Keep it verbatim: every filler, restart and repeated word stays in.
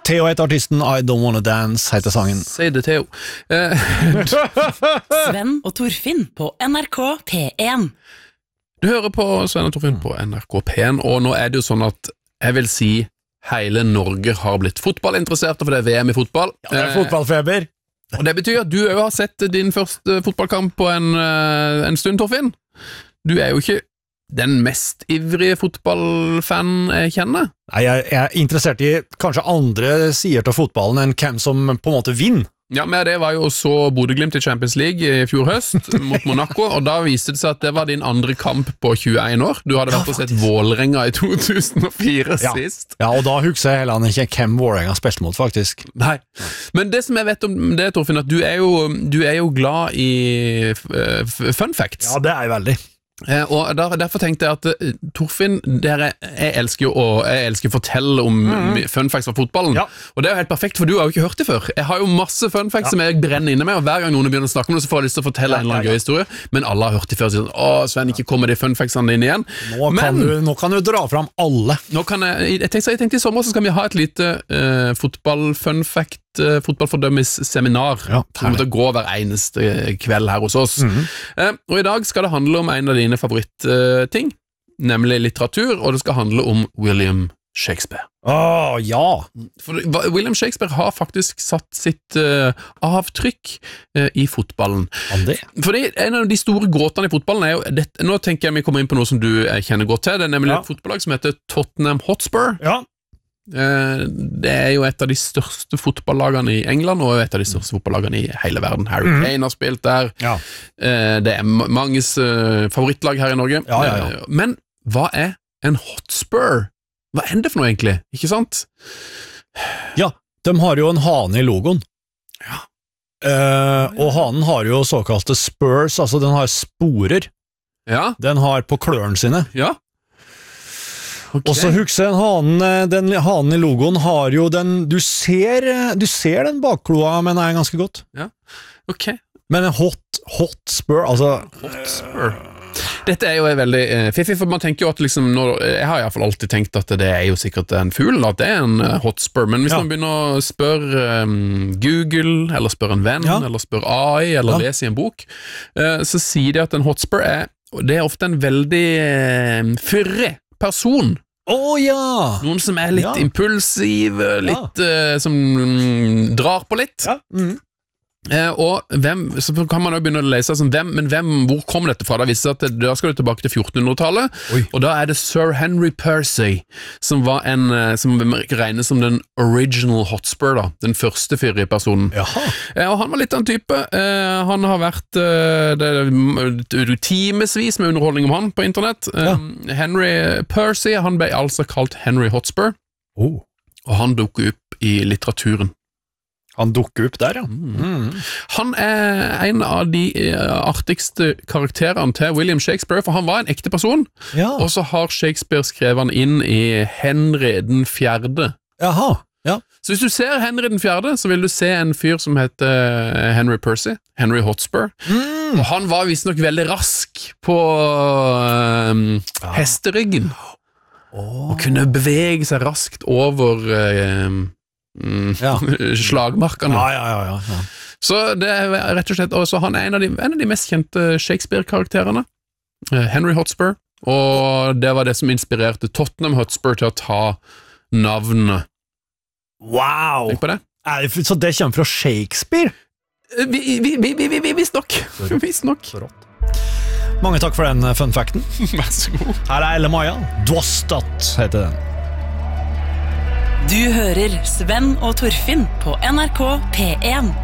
Theo heter artisten, I Don't Wanna Dance heter sangen. Si det, Theo. Eh, Sven og Torfinn på N R K P én. du hører på Sven og Torfinn på N R K P én, og nå er det jo sånn at jeg vil si hele Norge har blitt fotballinteressert, for det er V M i fotball. Ja, det er fotballfeber. Eh, og det betyr at du jo har sett din første fotballkamp på en, eh, en stund, Torfinn. Du er jo ikke den mest ivrige fotballfan jeg kjenner. Nei, jeg, jeg er interessert i kanskje andre sider til fotballen enn hvem som på en måte vinner. Ja, men det var jo så Bodø-Glimt i Champions League i fjor høst mot Monaco, og da viste det seg at det var din andre kamp på tjueén år. Du hadde vært og sett Vålerenga i to tusen og fire Ja. sist. Ja, og da husker jeg heller ikke hvem Vålerenga spilte mot, faktisk. Nei, men det som jeg vet om det, Torfinn, at du er jo, du er jo glad i uh, fun facts. Ja, det er jeg veldig. Eh, og der, derfor tenkte jeg at uh, Torfinn, dere, jeg elsker jo å jeg elsker å fortelle om mm. fun facts fra fotballen, Ja. og det er jo helt perfekt, for du har jo ikke hørt det før. Jeg har jo masse fun facts Ja. som jeg brenner inne med, og hver gang noen begynner å snakke om det, så får jeg lyst til å fortelle Ja, en eller annen ja, ja. gøy historie, men alle har hørt det før, så sånn, åh Sven, ikke kommer de fun factsene dine igjen. Nå kan, Men- du, nå kan du dra fram alle. Nå kan jeg, jeg tenkte, jeg tenkte i sommer så skal vi ha et lite uh, fotball-fun fact, uh, fotballfordømmes-seminar, Ja, som kommer til å gå hver eneste kveld her hos oss. Mhm. Eh, og i dag skal det handle om en av dine favorittting, nemlig litteratur, og det skal handle om William Shakespeare. Åh, ja. For hva- William Shakespeare har faktisk satt sitt eh, avtrykk eh, i fotballen. Han det. Fordi en av de store gåtene i fotballen er jo dette, nå tenker jeg vi kommer inn på noe som du eh, kjenner godt til, det er nemlig Ja. et fotballag som heter Tottenham Hotspur. Ja. Eh, det er jo et av de største fotballagene i England, og et av de største fotballagene i hele verden. Harry Mhm. Kane har spilt der. Ja. Eh, det er ma- manges eh, favorittlag her i Norge. Ja, ja, ja. Eh, men hva er en Hotspur? Hva er det for noe egentlig? Ikke sant? Ja, de har jo en hane i logoen. Ja. Eh, og hanen har jo såkalte spurs, altså den har sporer. Ja, Den har på klørne sine. ja. Ok. Og så husker jeg hanen, den hanen i logoen har jo den, du ser, du ser den bakkloa, men er ganske godt. Ok. Men en hot, hot spur, altså... Hotspur. Dette er jo veldig eh, fiffig, for man tenker jo at liksom, når, jeg har i hvert fall alltid tenkt at det er jo sikkert en fugl, at det er en eh, hotspur, men hvis Ja. man begynner å spørre eh, Google, eller spørre en venn, Ja. eller spørre A I, eller Ja. lese i en bok, eh, så sier de at en hotspur er, det er ofte en veldig eh, fyrig person. Å ja! Noen som er litt Ja. impulsiv, litt eh, som mm, drar på litt. Ja. Mhm. Eh, og hvem, så kan man jo begynne å lese sånn, hvem, men hvem, hvor kom dette fra? Da viser det at det, da skal du tilbake til fjortenhundretallet, Oi. og da er det Sir Henry Percy, som var en, eh, som regnes som den original Hotspur, da, den første fyrige personen. Jaha. Eh, og han var litt av en type, eh, han har vært eh, det, det, timesvis med underholdning om han på internett. Eh, Henry Percy, han ble altså kalt Henry Hotspur, Oh. og han dukker opp i litteraturen. Han dukker opp der, ja. Mhm. Han er en av de eh, artigste karakterene til William Shakespeare, for han var en ekte person, Ja. og så har Shakespeare skrevet han inn i Henry den fjerde. Jaha. Ja. Så hvis du ser Henry den fjerde, så vil du se en fyr som heter Henry Percy, Henry Hotspur, Mm. og han var visstnok veldig rask på um, hesteryggen, og kunne bevege seg raskt over um, mm, Ja. slagmarkene. Ja, ja, ja, ja, ja. Så det er rett og slett også han er en av de, en av de mest kjente Shakespeare-karakterene, eh, Henry Hotspur, og det var det som inspirerte Tottenham Hotspur til å ta navnet. Wow! Tenk på det. Er det, så det kommer fra Shakespeare? Eh, Vi, vi, vi, vi, vi, vi visst nok. Visst nok. Mange takk for den fun facten. Vær så god. Her er Elle Maja. Dwastat heter den. Du hører Sven og Torfinn på N R K P én.